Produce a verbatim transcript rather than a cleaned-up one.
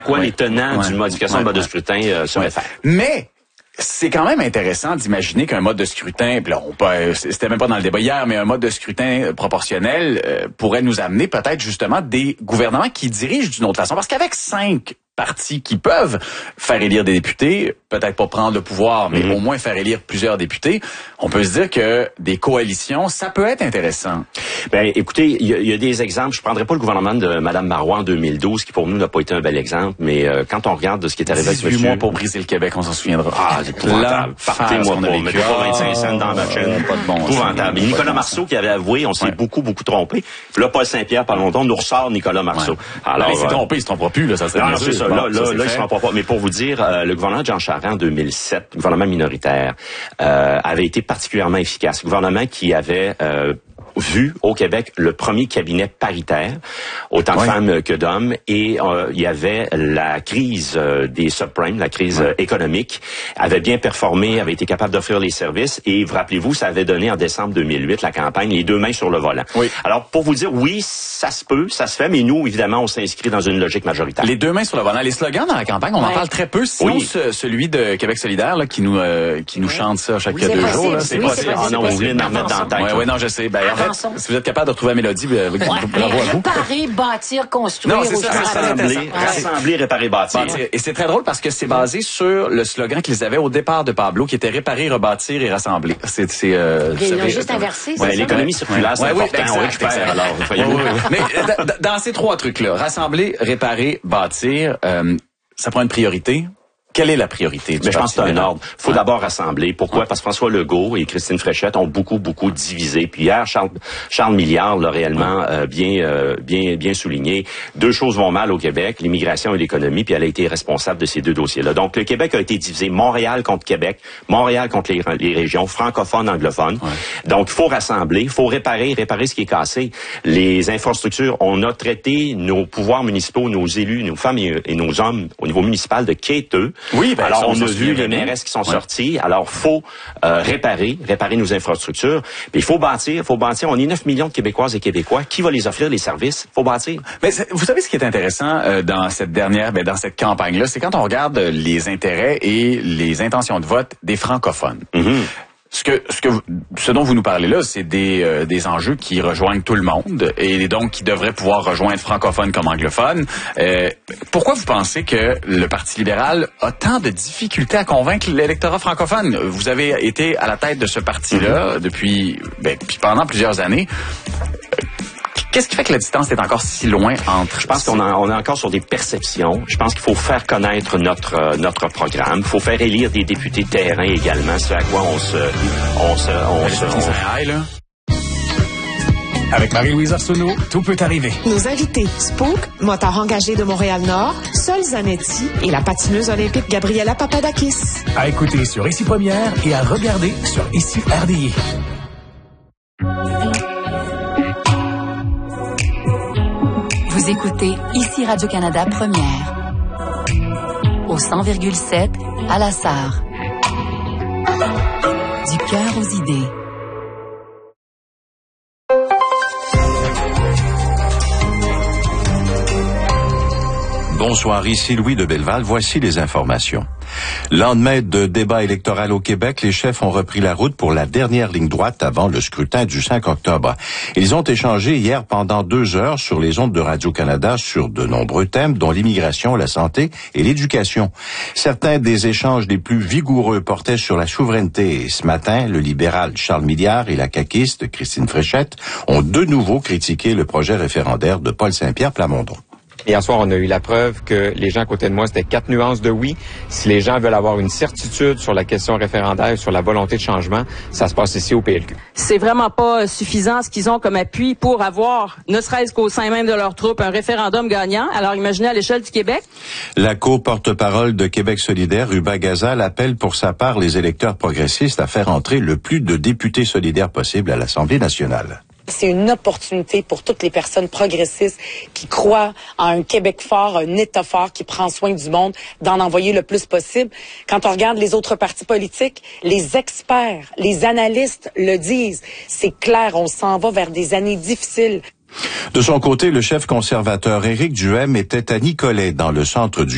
Quoi oui. les tenants ouais. d'une modification ouais. de mode de scrutin euh, seraient ouais. faire. Mais c'est quand même intéressant d'imaginer qu'un mode de scrutin, puis là, on peut, c'était même pas dans le débat hier, mais un mode de scrutin proportionnel euh, pourrait nous amener peut-être justement des gouvernements qui dirigent d'une autre façon. Parce qu'avec cinq partis qui peuvent faire élire des députés, peut-être pas prendre le pouvoir, mais mm-hmm. au moins faire élire plusieurs députés, on peut se dire que des coalitions, ça peut être intéressant. Ben, écoutez, il y, y a des exemples. Je prendrai pas le gouvernement de Mme Marois en deux mille douze, qui pour nous n'a pas été un bel exemple, mais euh, quand on regarde de ce qui est arrivé avec dix-huit monsieur... mois pour briser le Québec, on s'en souviendra. Ah, c'est épouvantable. Partez-moi pas. Mettez pas vingt-cinq cents dans ma chaîne. Pas de bon épouvantable. Et Nicolas Marceau qui avait avoué, on s'est ouais. beaucoup, beaucoup trompé. Puis là, Paul Saint-Pierre, pas longtemps, nous ressort Nicolas Marceau. Ouais. Alors, il s'est trompé, il se trompera plus, là, ça serait non, non, c'est ça. Bon, là, ça, là, là il se trompera pas. Mais pour vous dire, euh, le gouvernement de Jean Charest en deux mille sept, le gouvernement minoritaire, euh, avait été particulièrement efficace. Le gouvernement qui avait euh, vu au Québec le premier cabinet paritaire, autant de ouais. femmes que d'hommes, et euh, il y avait la crise euh, des subprimes, la crise ouais. euh, économique, avait bien performé, avait été capable d'offrir les services, et vous rappelez-vous, ça avait donné en décembre deux mille huit la campagne les deux mains sur le volant. Oui. Alors pour vous dire, oui, ça se peut, ça se fait, mais nous, évidemment, on s'inscrit dans une logique majoritaire. Les deux mains sur le volant, les slogans dans la campagne, on ouais. en parle très peu, sinon oui. ce, celui de Québec solidaire là, qui nous euh, qui nous oui. chante ça chaque oui, deux possible. jours. Là, c'est oui, possible. Ah non, vous venez d'en mettre dans la tête. Oui, ouais, non, je sais. Ben, en fait, si vous êtes capable de retrouver la mélodie, ben, ouais, bravo à vous. Réparer, bâtir, construire. Non, c'est ça, rassembler, rassembler, réparer, bâtir. bâtir. Et c'est très drôle parce que c'est basé sur le slogan qu'ils avaient au départ de Pablo, qui était réparer, rebâtir et rassembler. C'est, c'est, euh, ils l'ont juste inversé, c'est ouais, ça? L'économie circulaire, c'est ouais, important. Oui, on récupère, alors. Mais dans ces trois trucs-là, rassembler, réparer, bâtir, euh, ça prend une priorité. Quelle est la priorité du Mais je pense que c'est un ordre. Il faut ouais. d'abord rassembler. Pourquoi? Ouais. Parce que François Legault et Christine Fréchette ont beaucoup, beaucoup divisé. Puis hier, Charles, Charles Milliard l'a réellement ouais. euh, bien, euh, bien, bien souligné. Deux choses vont mal au Québec, l'immigration et l'économie, puis elle a été responsable de ces deux dossiers-là. Donc, le Québec a été divisé. Montréal contre Québec, Montréal contre les, les régions, francophones, anglophones. Ouais. Donc, il faut rassembler, il faut réparer, réparer ce qui est cassé. Les infrastructures, on a traité nos pouvoirs municipaux, nos élus, nos femmes et, et nos hommes au niveau municipal de quêteux. Oui, ben, alors on a vu les mairesses qui sont ouais. sorties. Alors faut euh, réparer, réparer nos infrastructures. Puis il faut bâtir, il faut bâtir. On est neuf millions de Québécoises et Québécois. Qui va les offrir les services? Faut bâtir. Mais vous savez ce qui est intéressant euh, dans cette dernière, ben, dans cette campagne-là, c'est quand on regarde les intérêts et les intentions de vote des francophones. Mm-hmm. Ce que, ce que, ce dont vous nous parlez là, c'est des, euh, des enjeux qui rejoignent tout le monde et donc qui devraient pouvoir rejoindre francophones comme anglophones. Euh, pourquoi vous pensez que le Parti libéral a tant de difficultés à convaincre l'électorat francophone? Vous avez été à la tête de ce parti-là mm-hmm. depuis, ben, depuis pendant plusieurs années. Qu'est-ce qui fait que la distance est encore si loin entre... Je pense qu'on a, on est encore sur des perceptions. Je pense qu'il faut faire connaître notre euh, notre programme. Il faut faire élire des députés de terrain également. C'est à quoi on se... On se... On se on... On... Avec Marie-Louise Arsenault, tout peut arriver. Nos invités, Spook, motard engagé de Montréal-Nord, Sol Zanetti et la patineuse olympique Gabriela Papadakis. À écouter sur Ici Première et à regarder sur Ici R D I. Vous écoutez Ici Radio-Canada Première. Au cent virgule sept, à la Sarre. Du cœur aux idées. Bonsoir, ici Louis de Belleval. Voici les informations. Lendemain de débat électoral au Québec, les chefs ont repris la route pour la dernière ligne droite avant le scrutin du cinq octobre. Ils ont échangé hier pendant deux heures sur les ondes de Radio-Canada sur de nombreux thèmes, dont l'immigration, la santé et l'éducation. Certains des échanges les plus vigoureux portaient sur la souveraineté. Et ce matin, le libéral Charles Milliard et la caquiste Christine Fréchette ont de nouveau critiqué le projet référendaire de Paul Saint-Pierre Plamondon. Hier soir, on a eu la preuve que les gens à côté de moi, c'était quatre nuances de oui. Si les gens veulent avoir une certitude sur la question référendaire, sur la volonté de changement, ça se passe ici au P L Q. C'est vraiment pas suffisant ce qu'ils ont comme appui pour avoir, ne serait-ce qu'au sein même de leurs troupes, un référendum gagnant. Alors imaginez à l'échelle du Québec. La co-porte-parole de Québec solidaire, Ruba Gazal, appelle pour sa part les électeurs progressistes à faire entrer le plus de députés solidaires possible à l'Assemblée nationale. C'est une opportunité pour toutes les personnes progressistes qui croient en un Québec fort, un État fort qui prend soin du monde, d'en envoyer le plus possible. Quand on regarde les autres partis politiques, les experts, les analystes le disent. C'est clair, on s'en va vers des années difficiles. De son côté, le chef conservateur Éric Duhaime était à Nicolet, dans le centre du